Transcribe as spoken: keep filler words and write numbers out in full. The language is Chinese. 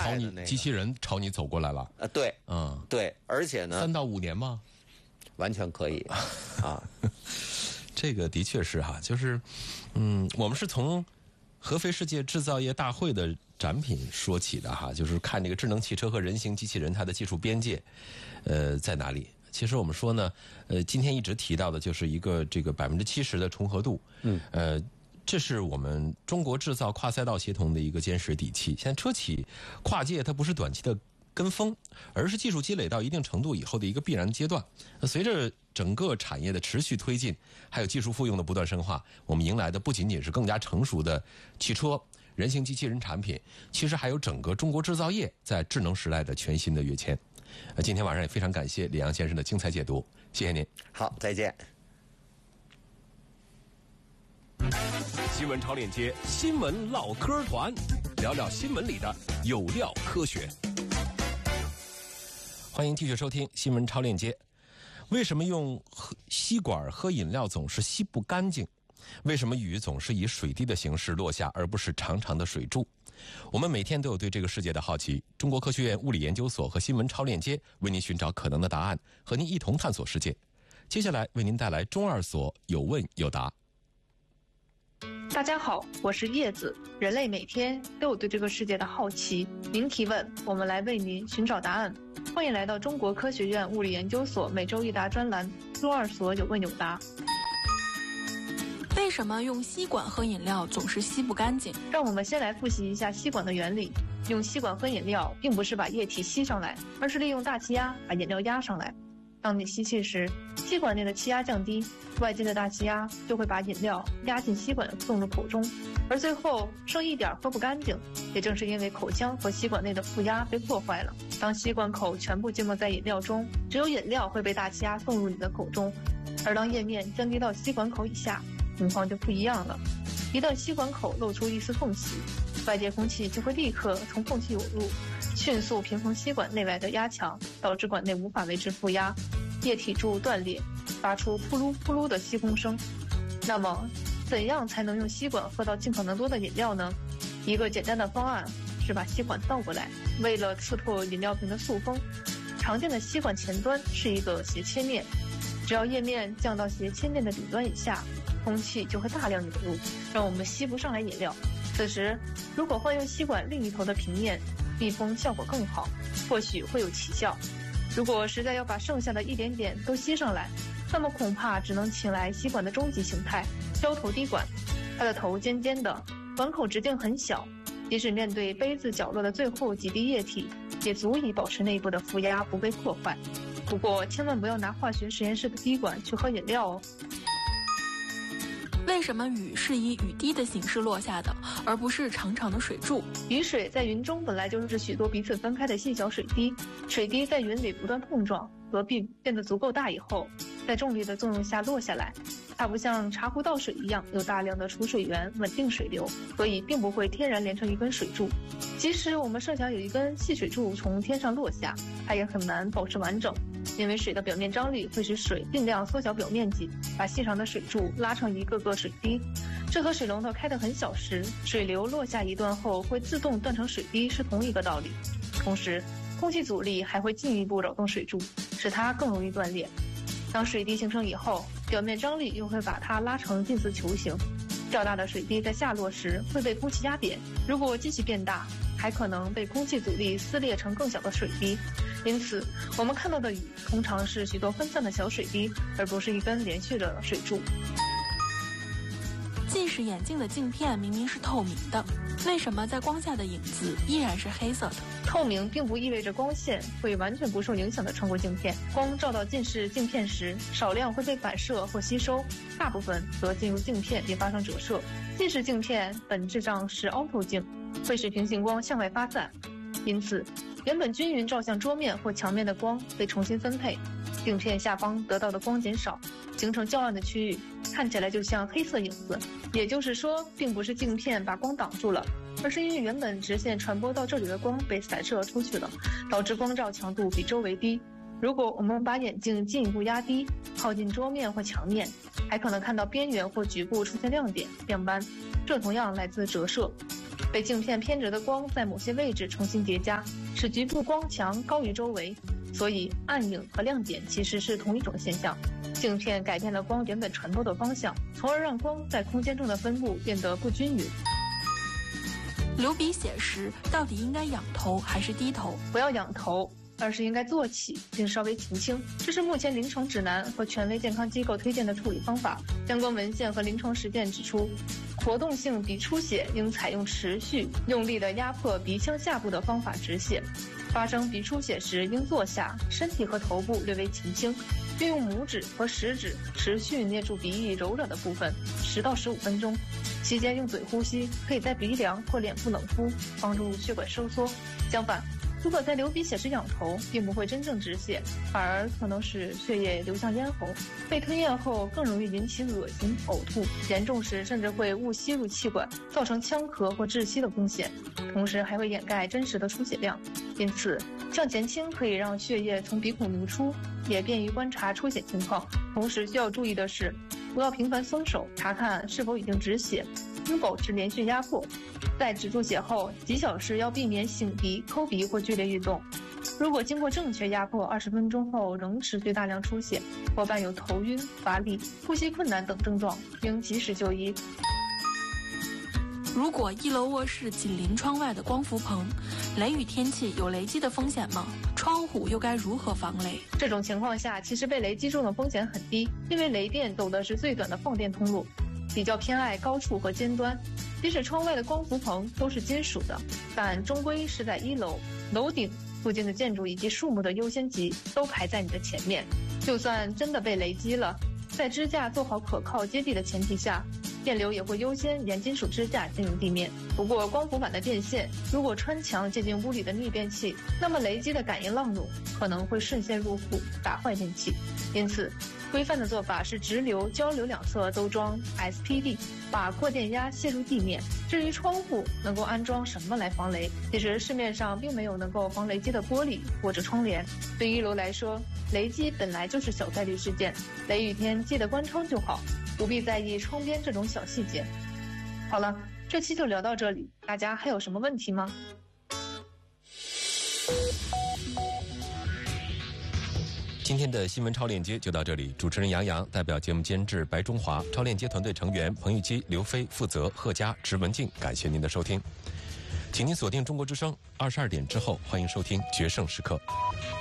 朝你机器人朝你走过来了。 呃，对，嗯，对，而且呢， 三到五年吗？ 完全可以啊。 这个的确是哈，就是，嗯，我们是从合肥世界制造业大会的展品说起的哈，就是看这个智能汽车和人形机器人它的技术边界，呃，在哪里？其实我们说呢，呃，今天一直提到的就是一个这个百分之七十的重合度，嗯，呃，这是我们中国制造跨赛道协同的一个坚实底气。现在车企跨界，它不是短期的跟风，而是技术积累到一定程度以后的一个必然阶段。随着整个产业的持续推进，还有技术复用的不断深化，我们迎来的不仅仅是更加成熟的汽车、人形机器人产品，其实还有整个中国制造业在智能时代的全新的跃迁。呃，今天晚上也非常感谢李阳先生的精彩解读，谢谢您。 好，再见。 新闻超链接，新闻唠嗑团，聊聊新闻里的有料科学。 欢迎继续收听新闻超链接。为什么用吸管喝饮料总是吸不干净？为什么雨总是以水滴的形式落下，而不是长长的水柱？我们每天都有对这个世界的好奇。中国科学院物理研究所和新闻超链接为您寻找可能的答案，和您一同探索世界。接下来为您带来中二所有问有答。 大家好，我是叶子。人类每天都有对这个世界的好奇，您提问，我们来为您寻找答案。欢迎来到中国科学院物理研究所每周一答专栏中二所有问有答。 为什么用吸管喝饮料总是吸不干净？ 让我们先来复习一下吸管的原理。用吸管喝饮料并不是把液体吸上来，而是利用大气压把饮料压上来。当你吸气时，吸管内的气压降低，外界的大气压就会把饮料压进吸管送入口中，而最后剩一点喝不干净。也正是因为口腔和吸管内的负压被破坏了，当吸管口全部浸没在饮料中，只有饮料会被大气压送入你的口中，而当液面降低到吸管口以下，情况就不一样了。一旦吸管口露出一丝缝隙，外界空气就会立刻从缝隙涌入，迅速平衡吸管内外的压强，导致管内无法维持负压，液体柱断裂，发出扑噜扑噜的吸空声。那么怎样才能用吸管喝到尽可能多的饮料呢？一个简单的方案是把吸管倒过来。为了刺透饮料瓶的塑封，常见的吸管前端是一个斜切面，只要液面降到斜切面的顶端以下，空气就会大量涌入，让我们吸不上来饮料。此时如果换用吸管另一头的平面，密封效果更好，或许会有奇效。如果实在要把剩下的一点点都吸上来，那么恐怕只能请来吸管的终极形态胶头滴管。它的头尖尖的，管口直径很小，即使面对杯子角落的最后几滴液体，也足以保持内部的负压不被破坏。不过千万不要拿化学实验室的滴管去喝饮料哦。 为什么雨是以雨滴的形式落下的，而不是长长的水柱？ 雨水在云中本来就是许多彼此分开的细小水滴，水滴在云里不断碰撞，合并变得足够大以后，在重力的作用下落下来。它不像茶壶倒水一样有大量的储水源稳定水流，所以并不会天然连成一根水柱。即使我们设想有一根细水柱从天上落下，它也很难保持完整，因为水的表面张力会使水尽量缩小表面积，把细长的水柱拉成一个个水滴。这和水龙头开得很小时，水流落下一段后会自动断成水滴是同一个道理。同时空气阻力还会进一步扰动水柱，使它更容易断裂。当水滴形成以后，表面张力又会把它拉成近似球形，较大的水滴在下落时会被空气压扁，如果继续变大，还可能被空气阻力撕裂成更小的水滴。因此我们看到的雨通常是许多分散的小水滴，而不是一根连续的水柱。 近视眼镜的镜片明明是透明的，为什么在光下的影子依然是黑色的？ 透明并不意味着光线会完全不受影响地穿过镜片，光照到近视镜片时，少量会被反射或吸收，大部分则进入镜片并发生折射。近视镜片本质上是凹透镜，会使平行光向外发散，因此原本均匀照向桌面或墙面的光被重新分配，镜片下方得到的光减少，形成较暗的区域，看起来就像黑色影子。也就是说，并不是镜片把光挡住了，而是因为原本直线传播到这里的光被散射出去了，导致光照强度比周围低。如果我们把眼镜进一步压低，靠近桌面或墙面，还可能看到边缘或局部出现亮点、亮斑，这同样来自折射。 被镜片偏折的光在某些位置重新叠加，使局部光强高于周围，所以暗影和亮点其实是同一种现象。镜片改变了光原本传播的方向，从而让光在空间中的分布变得不均匀。 流鼻血时到底应该仰头还是低头？ 不要仰头，而是应该坐起并稍微前倾，这是目前临床指南和权威健康机构推荐的处理方法。相关文献和临床实践指出，活动性鼻出血应采用持续用力的压迫鼻腔下部的方法止血。发生鼻出血时应坐下，身体和头部略微前倾，并用拇指和食指持续捏住鼻翼柔软的部分十到十五分钟，期间用嘴呼吸，可以在鼻梁或脸部冷敷，帮助血管收缩。相反，如果在流鼻血时仰头，并不会真正止血，反而可能使血液流向咽喉，被吞咽后更容易引起恶心、呕吐，严重时甚至会误吸入气管，造成腔咳或窒息的风险，同时还会掩盖真实的出血量。因此，向前倾可以让血液从鼻孔流出，也便于观察出血情况。同时需要注意的是，不要频繁松手查看是否已经止血，应保持连续压迫。在止住血后几小时要避免擤鼻、抠鼻或剧烈运动。如果经过正确压迫二十分钟后仍持续大量出血，或伴有头晕、乏力、呼吸困难等症状，应及时就医。 如果一楼卧室紧邻窗外的光伏棚，雷雨天气有雷击的风险吗？窗户又该如何防雷？ 这种情况下，其实被雷击中的风险很低，因为雷电走的是最短的放电通路，比较偏爱高处和尖端。即使窗外的光伏棚都是金属的，但终归是在一楼，楼顶附近的建筑以及树木的优先级都排在你的前面。就算真的被雷击了，在支架做好可靠接地的前提下，电流也会优先沿金属支架进入地面。不过光伏板的电线如果穿墙接近屋里的逆变器，那么雷击的感应浪涌可能会顺线入户，打坏电器。因此规范的做法是直流、交流两侧都装 S P D， 把扩电压泄入地面。至于窗户能够安装什么来防雷，其实市面上并没有能够防雷击的玻璃或者窗帘。对一楼来说，雷击本来就是小概率事件，雷雨天记得关窗就好，不必在意窗边这种小细节。好了，这期就聊到这里，大家还有什么问题吗？ 今天的新闻超链接就到这里，主持人杨洋代表节目监制白中华、超链接团队成员彭玉基、刘飞负责贺佳、池文静，感谢您的收听，请您锁定中国之声，二十二点之后欢迎收听决胜时刻。